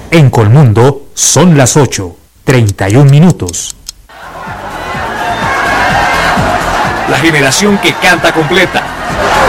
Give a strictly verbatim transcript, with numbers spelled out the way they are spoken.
En Colmundo son las ocho, treinta y un minutos. La generación que canta completa.